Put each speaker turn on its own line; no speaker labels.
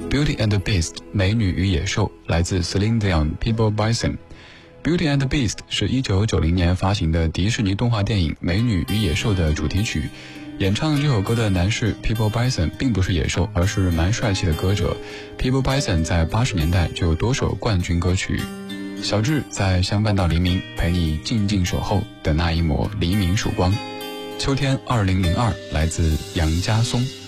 Beauty and the Beast 美女与野兽来自 Celine Dion People Bison。Beauty and the Beast 是1990年发行的迪士尼动画电影《美女与野兽》的主题曲。演唱这首歌的男士 People Bison 并不是野兽，而是蛮帅气的歌者。People Bison 在80年代就有多首冠军歌曲。小智在相伴到黎明，陪你静静守候的那一抹黎明曙光。秋天2002来自杨家松。